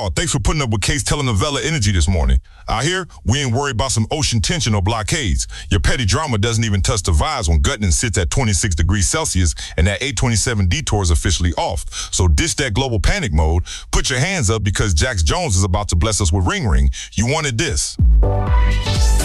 Oh, thanks for putting up with Kate's telenovela energy this morning. Out here, we ain't worried about some ocean tension or blockades. Your petty drama doesn't even touch the vibes when Gutman sits at 26 degrees Celsius and that 827 detour is officially off. So ditch that global panic mode. Put your hands up because Jax Jones is about to bless us with Ring Ring. You wanted this.